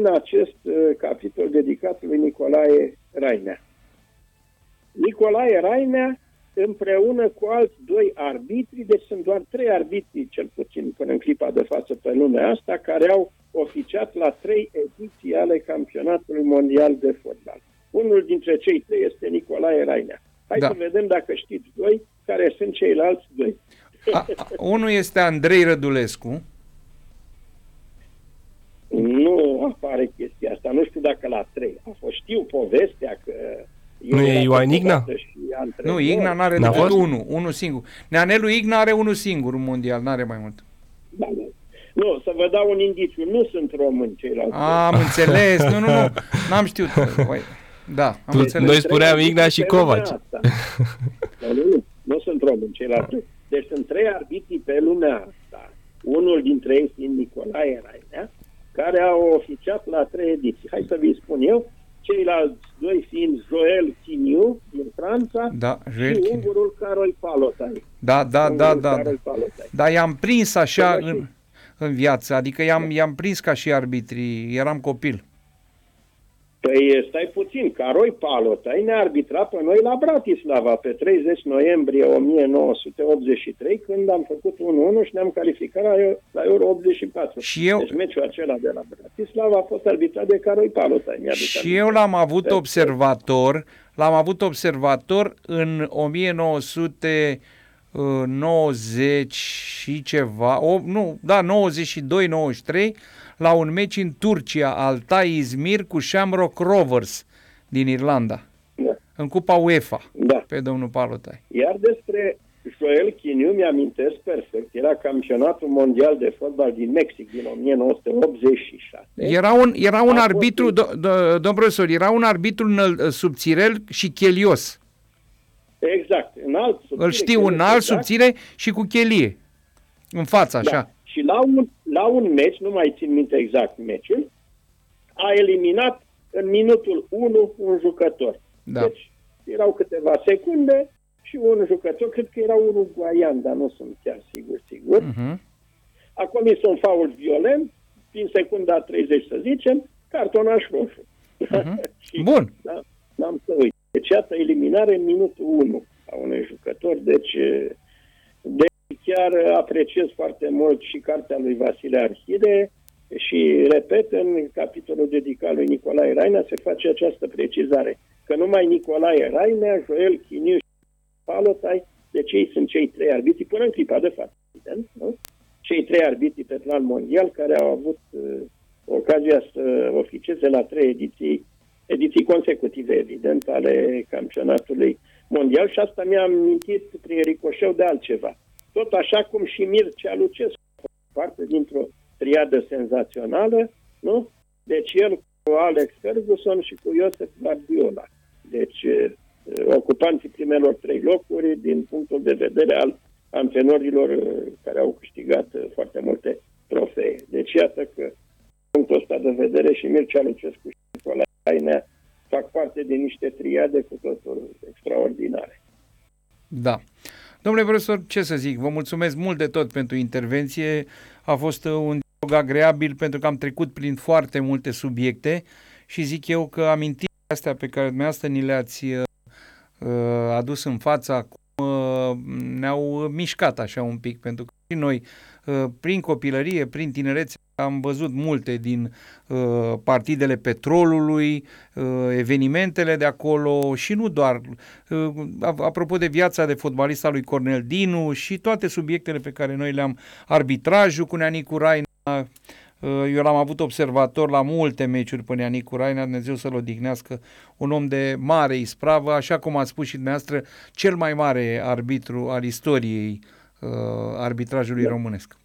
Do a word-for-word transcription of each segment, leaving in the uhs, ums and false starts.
în acest uh, capitol dedicat lui Nicolae Rainea. Nicolae Rainea, împreună cu alți doi arbitri, deci sunt doar trei arbitri, cel puțin până în clipa de față pe lumea asta, care au oficiat la trei ediții ale campionatului mondial de fotbal. Unul dintre cei trei este Nicolae Rainea. Hai da. să vedem dacă știți doi care sunt ceilalți doi. A, a, unul este Andrei Rădulescu. Nu apare chestia asta, nu știu dacă la trei. A fost, știu povestea că... Nu e Ioan Igna? Nu, Igna n-are decât unul, unul singur. Neanelu Igna are unul singur în mondial, n-are mai mult. Da, da. Nu, să vă dau un indiciu, nu sunt români ceilalți. A, am înțeles, nu, nu, nu, n-am știut. Da, am tu, înțeles. Noi spuneam Igna și Covaci. Nu, nu, nu, nu sunt români ceilalți. Deci sunt trei arbitri pe lumea asta, unul dintre ei fiind Nicolae Rainea, care au oficiat la trei ediții. Hai să vi spun eu, ceilalți doi fiind Joel Chiniu din Franța da, și ungurul Carol Palotai. Da, da, da, da. Dar i-am prins așa în, în viață, adică i-am, i-am prins ca și arbitrii, eram copil. Păi stai puțin, Carol Palotai ne-a arbitrat pe noi la Bratislava pe treizeci noiembrie o mie nouă sute optzeci și trei, când am făcut unu unu și ne-am calificat la, la Euro optzeci și patru. Și eu... Deci meciul acela de la Bratislava a fost arbitrat de Carol Palotai. Și eu l-am avut observator, l-am avut observator în o mie nouă sute nouăzeci și ceva, o, nu, da, nouăzeci și doi nouăzeci și trei, la un meci în Turcia, Altay Izmir cu Shamrock Rovers din Irlanda, da. În Cupa UEFA, da. Pe domnul Palotai. Iar despre Joel Chiniu mi-amintesc perfect, era campionatul mondial de fotbal din Mexic din o mie nouă sute optzeci și șase. Era un, era un arbitru, do, do, domn profesor, era un arbitru înăl, subțirel și chelios. Exact, înalt, subțire. Îl știu, înalt, exact. Subțire și cu chelie, în față, așa. Da. Și la un, la un meci, nu mai țin minte exact meciul, a eliminat în minutul unu un jucător. Da. Deci erau câteva secunde și un jucător, cred că era un uruguaian, dar nu sunt chiar sigur, sigur. Uh-huh. A comis un fault violent, prin secunda treizeci să zicem, cartonaș roșu. Uh-huh. Și, bun. Da, n-am să uit. Deci iată eliminare în minutul unu a unui jucător, deci... De chiar apreciez foarte mult și cartea lui Vasile Arhide și, repet, în capitolul dedicat lui Nicolae Rainea se face această precizare, că numai Nicolae Rainea, Joel Chiniu și Palotai, deci ei sunt cei trei arbitri, până în clipa de față, evident, nu? Cei trei arbitri pe plan mondial care au avut uh, ocazia să oficieze la trei ediții, ediții consecutive, evident, ale campionatului mondial și asta mi-a amintit prin ricoșeu de altceva. Tot așa cum și Mircea Lucescu, parte dintr-o triadă senzațională, nu? Deci el cu Alex Ferguson și cu Iosef Guardiola. Deci ocupanții primelor trei locuri din punctul de vedere al antrenorilor care au câștigat foarte multe trofee. Deci iată că punctul ăsta de vedere și Mircea Lucescu și Nicolae Rainea fac parte din niște triade cu totul extraordinare. Da. Domnule profesor, ce să zic, vă mulțumesc mult de tot pentru intervenție. A fost un dialog agreabil pentru că am trecut prin foarte multe subiecte și zic eu că amintirile astea pe care dumneavoastră ni le-ați uh, adus în față acum uh, ne-au mișcat așa un pic, pentru că și noi uh, prin copilărie, prin tinerețe am văzut multe din uh, partidele Petrolului, uh, evenimentele de acolo și nu doar. Uh, apropo de viața de fotbalist al lui Cornel Dinu și toate subiectele pe care noi le-am, arbitrajul cu Neanicu Raina, uh, eu l-am avut observator la multe meciuri pe Neanicu Raina, Dumnezeu să-l odihnească, un om de mare ispravă, așa cum ați spus și dumneavoastră, cel mai mare arbitru al istoriei uh, arbitrajului da. românesc.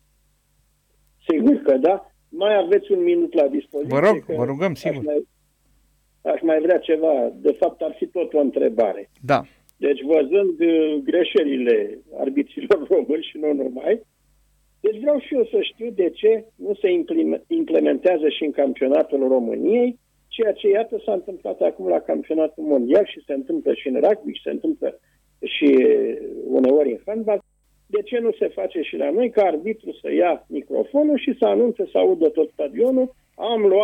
Sigur că da. Mai aveți un minut la dispoziție. Vă rog, vă rugăm, sigur. Aș mai, aș mai vrea ceva. De fapt, ar fi tot o întrebare. Da. Deci, văzând uh, greșelile arbitrilor români și nu numai, deci vreau și eu să știu de ce nu se implementează și în campionatul României, ceea ce, iată, s-a întâmplat acum la campionatul mondial și se întâmplă și în rugby și se întâmplă și uneori în handbal. De ce nu se face și la noi ca arbitru să ia microfonul și să anunțe, să audă tot stadionul, am luat